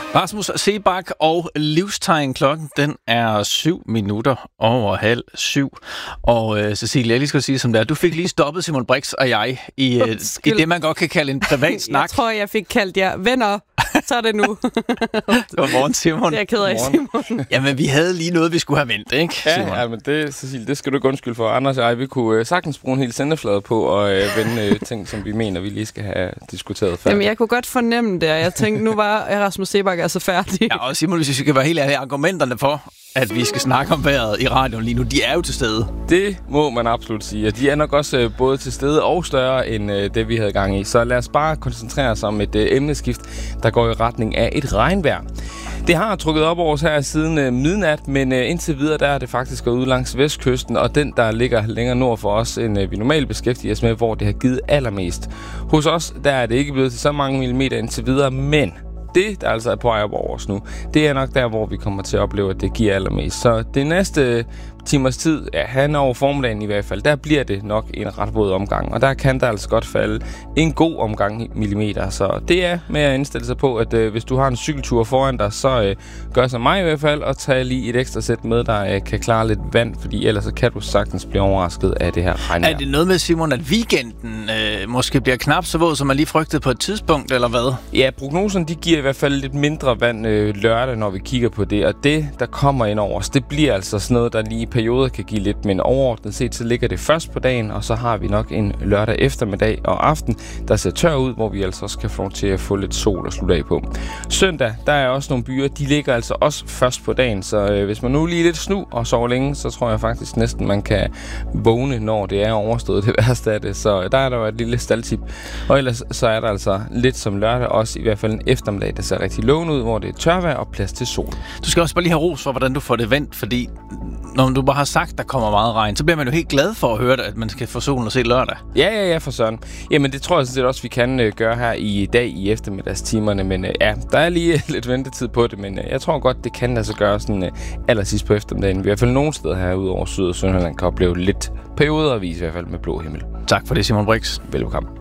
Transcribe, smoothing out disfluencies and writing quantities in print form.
Rasmus Seebach og Livstegn. Klokken, den er 7:07. Og Cecilie, jeg lige skal sige som det er. Du fik lige stoppet Simon Brix og jeg i det, man godt kan kalde en privat snak. Jeg tror, jeg fik kaldt jer venner. Så er det nu. Godmorgen, Simon. Jeg er ked af, Simon. Jamen, vi havde lige noget, vi skulle have vendt, ikke, Simon? Ja, men det, Cecilie, det skal du ikke undskylde for. Anders og jeg, vi kunne sagtens bruge en hel sendeflade på og vende ting, som vi mener, vi lige skal have diskuteret før. Jamen, jeg kunne godt fornemme det, og jeg tænkte, nu var Rasmus Seebach altså færdig. Ja, og Simon, hvis vi skal være helt ærlige, argumenterne for, at vi skal snakke om vejret i radioen lige nu, de er jo til stede. Det må man absolut sige, og de er nok også både til stede og større end det, vi havde gang i. Så lad os bare koncentrere os om et emneskift, der går i retning af et regnvejr. Det har trukket op over os her siden midnat, men indtil videre der er det faktisk gået ud langs vestkysten, og den, der ligger længere nord for os, end vi normalt beskæftiger os med, hvor det har givet allermest. Hos os, der er det ikke blevet til så mange millimeter indtil videre, men det, der altså er på vej op over os nu, det er nok der, hvor vi kommer til at opleve, at det giver allermest. Så det næste timers tid, ja, hen over formiddagen i hvert fald, der bliver det nok en ret våd omgang. Og der kan der altså godt falde en god omgang millimeter. Så det er med at indstille sig på, at hvis du har en cykeltur foran dig, så gør som mig i hvert fald, og tag lige et ekstra sæt med, der kan klare lidt vand, fordi ellers så kan du sagtens blive overrasket af det her regnvejr. Er det noget med, Simon, at weekenden måske bliver knap så våd, som man lige frygtede på et tidspunkt, eller hvad? Ja, prognoserne de giver i hvert fald lidt mindre vand lørdag, når vi kigger på det. Og det, der kommer ind over os, det bliver altså sådan noget, der lige i perioder kan give lidt, men overordnet set, så ligger det først på dagen, og så har vi nok en lørdag eftermiddag og aften, der ser tør ud, hvor vi altså også kan få lov til at få lidt sol og slutte af på. Søndag, der er også nogle byer, de ligger altså også først på dagen, så hvis man nu lige lidt snu og sover længe, så tror jeg faktisk næsten, man kan vågne, når det er overstået det værste af det. Så der er der jo et lille staldtip. Og ellers så er der altså lidt som lørdag, også i hvert fald en eftermiddag, der ser rigtig lovende ud, hvor det er tørvejr og plads til sol. Du skal også bare lige have ros for, hvordan du får det vendt, fordi når du bare har sagt, der kommer meget regn, så bliver man jo helt glad for at høre det, at man skal få solen og se lørdag. Ja, for søren. Jamen, det tror jeg sådan set også, vi kan gøre her i dag i eftermiddagstimerne, men ja, der er lige lidt ventetid på det, men jeg tror godt, det kan altså gøre sådan allersidst på eftermiddagen. Vi i hvert fald nogle steder her ude over Syd- og Sønderjylland kan opleve lidt periodervis i hvert fald med blå himmel. Tak for det, Simon Brix. Velbekomme.